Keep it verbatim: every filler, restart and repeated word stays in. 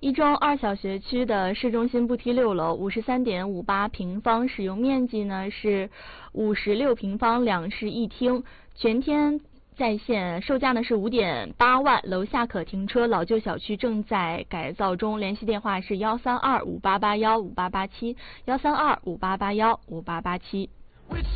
一中二小学区的市中心步梯六楼，五十三点五八平方，使用面积呢是五十六平方，两室一厅，全天在线，售价呢是五点八万，楼下可停车，老旧小区正在改造中，联系电话是幺三二五八八幺五八八七，幺三二五八八幺五八八七。